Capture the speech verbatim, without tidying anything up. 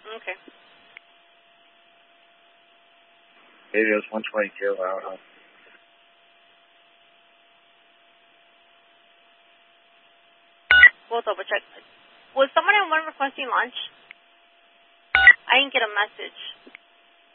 Okay. Maybe it was one twenty-two. I don't know. We'll double check. Was someone at one requesting lunch? I didn't get a message.